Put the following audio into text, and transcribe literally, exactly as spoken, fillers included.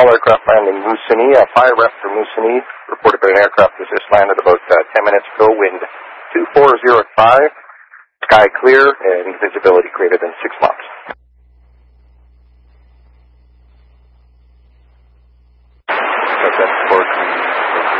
all aircraft landing Moosonee. A fire rep for Moosonee reported that an aircraft was just landed about uh, ten minutes ago. Wind two four zero five. Sky clear and visibility greater than six knots. Okay.